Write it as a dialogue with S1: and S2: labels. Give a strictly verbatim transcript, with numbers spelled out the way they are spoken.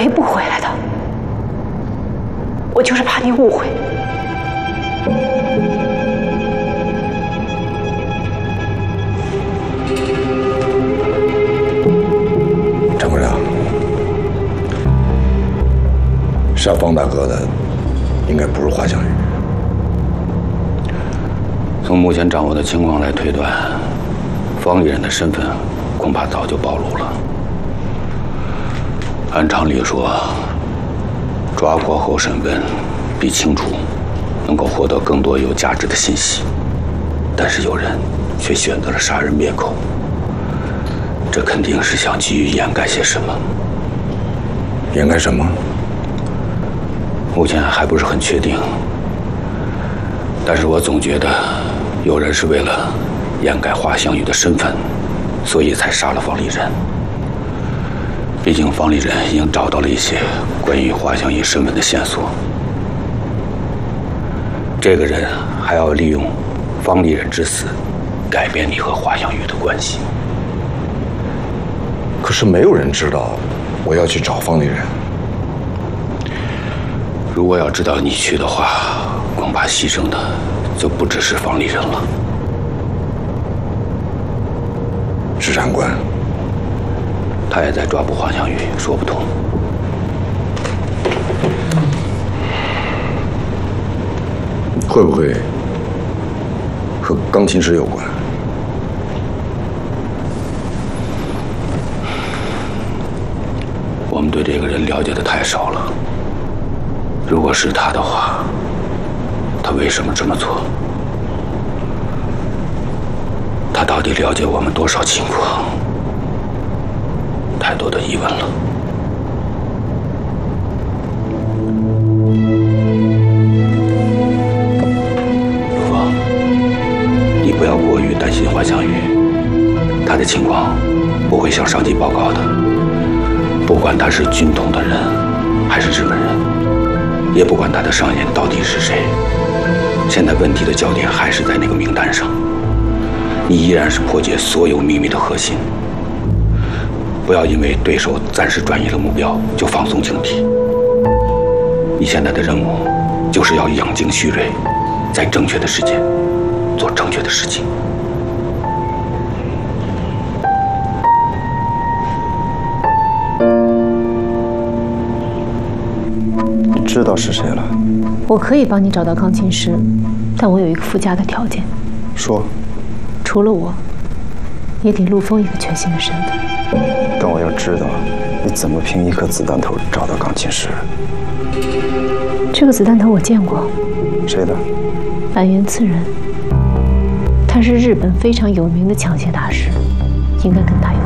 S1: 没不回来的，我就是怕你误会。
S2: 陈部长，杀方大哥的应该不是华强宇。
S3: 从目前掌握的情况来推断，方丽人的身份恐怕早就暴露了。按常理说，抓获后审问比清楚能够获得更多有价值的信息，但是有人却选择了杀人灭口，这肯定是想急于掩盖些什么。
S2: 掩盖什么？
S3: 目前还不是很确定，但是我总觉得有人是为了掩盖华香玉的身份，所以才杀了方丽人。毕竟方丽人已经找到了一些关于华香玉身份的线索，这个人还要利用方丽人之死改变你和华香玉的关系。
S2: 可是没有人知道我要去找方丽人。
S3: 如果要知道你去的话，恐怕牺牲的就不只是方丽人了。
S2: 支长官，
S3: 他也在抓捕华香玉，说不通。
S2: 会不会和钢琴师有关？
S3: 我们对这个人了解的太少了。如果是他的话，他为什么这么做？他到底了解我们多少情况？太多的疑问了。陆芳，你不要过于担心华香玉，他的情况我会向上级报告的。不管他是军统的人，还是日本人，也不管他的上线到底是谁，现在问题的焦点还是在那个名单上。你依然是破解所有秘密的核心。不要因为对手暂时转移了目标就放松警惕。你现在的任务就是要养精蓄锐，在正确的时间做正确的事情。
S4: 你知道是谁了？
S1: 我可以帮你找到钢琴师，但我有一个附加的条件。
S4: 说。
S1: 除了我，也给陆枫一个全新的身份。
S4: 但我要知道，你怎么凭一颗子弹头找到钢琴师？
S1: 这个子弹头我见过。
S4: 谁的？
S1: 板垣次人。他是日本非常有名的抢劫大师，应该跟他有